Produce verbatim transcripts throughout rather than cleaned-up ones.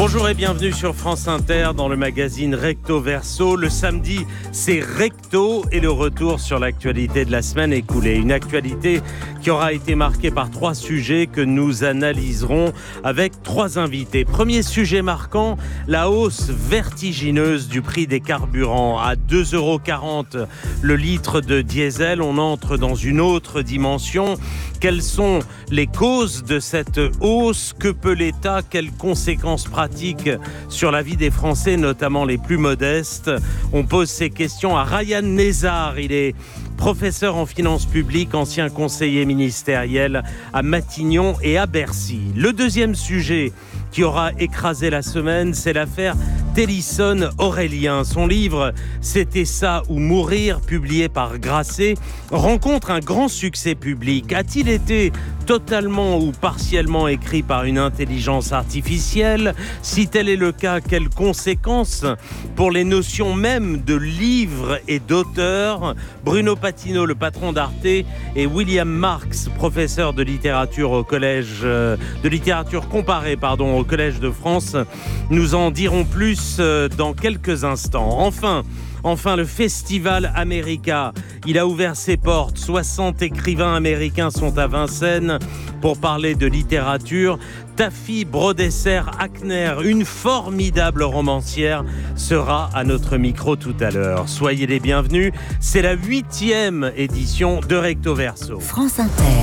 Bonjour et bienvenue sur France Inter dans le magazine Recto Verso. Le samedi, c'est Recto et le retour sur l'actualité de la semaine écoulée. Une actualité qui aura été marquée par trois sujets que nous analyserons avec trois invités. Premier sujet marquant, la hausse vertigineuse du prix des carburants. À deux euros quarante le litre de diesel, on entre dans une autre dimension. Quelles sont les causes de cette hausse? Que peut l'État? Quelles conséquences pratiques sur la vie des Français, notamment les plus modestes? On pose ces questions à Ryan Nezar. Il est professeur en finances publiques, ancien conseiller ministériel à Matignon et à Bercy. Le deuxième sujet qui aura écrasé la semaine, c'est l'affaire Télisson-Aurélien. Son livre « C'était ça ou mourir », publié par Grasset, rencontre un grand succès public. A-t-il été totalement ou partiellement écrit par une intelligence artificielle? Si tel est le cas, quelles conséquences pour les notions même de livre et d'auteur? Bruno Patino, le patron d'Arte, et William Marx, professeur de littérature au collège euh, de littérature comparée, pardon, au Collège de France, nous en diront plus euh, dans quelques instants. Enfin, Enfin, le Festival America, il a ouvert ses portes. soixante écrivains américains sont à Vincennes pour parler de littérature. Taffy Brodesser-Akner, une formidable romancière, sera à notre micro tout à l'heure. Soyez les bienvenus. C'est la huitième édition de Recto Verso. France Inter.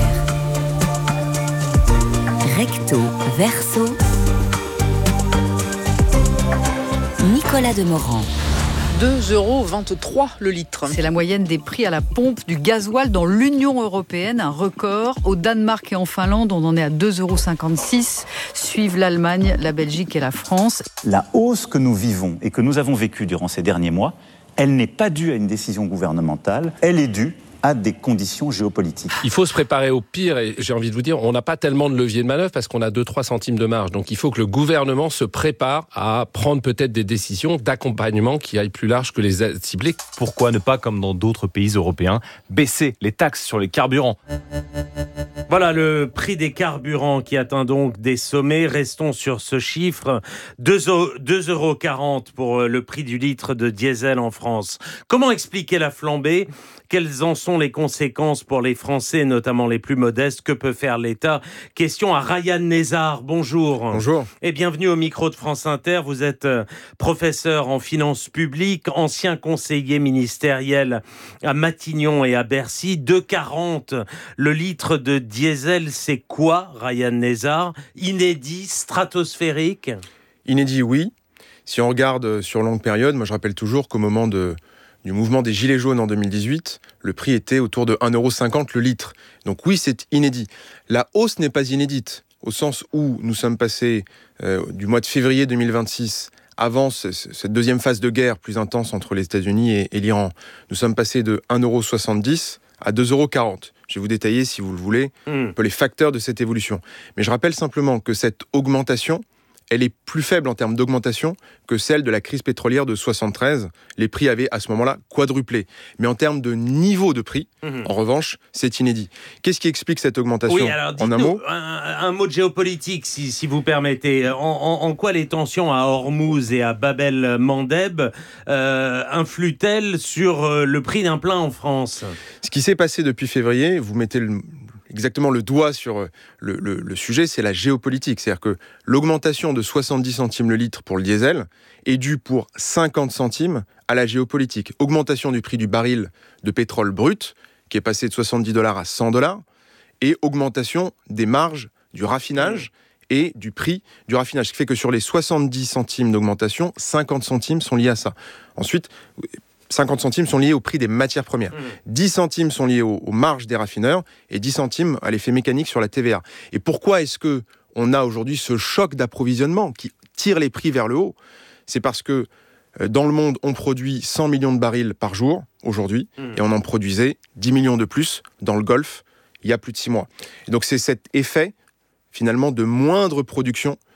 Recto Verso. Nicolas Demorand. deux euros vingt-trois le litre. C'est la moyenne des prix à la pompe du gasoil dans l'Union européenne, un record. Au Danemark et en Finlande, on en est à deux euros cinquante-six. Suivent l'Allemagne, la Belgique et la France. La hausse que nous vivons et que nous avons vécue durant ces derniers mois, elle n'est pas due à une décision gouvernementale, elle est due à des conditions géopolitiques. Il faut se préparer au pire et j'ai envie de vous dire, on n'a pas tellement de levier de manœuvre parce qu'on a deux à trois centimes de marge. Donc il faut que le gouvernement se prépare à prendre peut-être des décisions d'accompagnement qui aillent plus large que les aides ciblées. Pourquoi ne pas, comme dans d'autres pays européens, baisser les taxes sur les carburants ? Voilà le prix des carburants qui atteint donc des sommets. Restons sur ce chiffre. deux euros quarante pour le prix du litre de diesel en France. Comment expliquer la flambée ? Quelles en sont les conséquences pour les Français, notamment les plus modestes? Que peut faire l'État? Question à Ryan Nezar. Bonjour. Bonjour. Et bienvenue au micro de France Inter. Vous êtes professeur en finances publiques, ancien conseiller ministériel à Matignon et à Bercy. deux euros quarante le litre de diesel, c'est quoi, Ryan Nezar? Inédit, stratosphérique? Inédit, oui. Si on regarde sur longue période, moi je rappelle toujours qu'au moment de du mouvement des Gilets jaunes en deux mille dix-huit, le prix était autour de un euro cinquante le litre. Donc oui, c'est inédit. La hausse n'est pas inédite, au sens où nous sommes passés euh, du mois de février deux mille vingt-six, avant ce, cette deuxième phase de guerre plus intense entre les États-Unis et, et l'Iran, nous sommes passés de un euro soixante-dix à deux euros quarante. Je vais vous détailler, si vous le voulez, mmh. un peu les facteurs de cette évolution. Mais je rappelle simplement que cette augmentation, elle est plus faible en termes d'augmentation que celle de la crise pétrolière de soixante-treize. Les prix avaient à ce moment-là quadruplé. Mais en termes de niveau de prix, mmh. en revanche, c'est inédit. Qu'est-ce qui explique cette augmentation? Oui, alors en un mot un, un mot de géopolitique, si, si vous permettez. En, en, en quoi les tensions à Hormuz et à Bab el-Mandeb euh, influent-elles sur euh, le prix d'un plein en France? Ce qui s'est passé depuis février, vous mettez le... exactement le doigt sur le, le, le sujet, c'est la géopolitique. C'est-à-dire que l'augmentation de soixante-dix centimes le litre pour le diesel est due pour cinquante centimes à la géopolitique. Augmentation du prix du baril de pétrole brut, qui est passé de soixante-dix dollars à cent dollars, et augmentation des marges du raffinage et du prix du raffinage. Ce qui fait que sur les soixante-dix centimes d'augmentation, cinquante centimes sont liés à ça. Ensuite, cinquante centimes sont liés au prix des matières premières. Mmh. dix centimes sont liés aux, aux marges des raffineurs et dix centimes à l'effet mécanique sur la T V A. Et pourquoi est-ce que on a aujourd'hui ce choc d'approvisionnement qui tire les prix vers le haut? C'est parce que euh, dans le monde, on produit cent millions de barils par jour aujourd'hui mmh. et on en produisait dix millions de plus dans le Golfe il y a plus de six mois. Et donc c'est cet effet finalement de moindre production